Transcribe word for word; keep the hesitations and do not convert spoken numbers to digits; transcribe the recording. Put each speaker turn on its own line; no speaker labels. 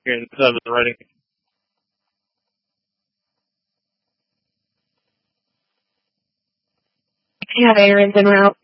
instead of the writing.
I have errands en route.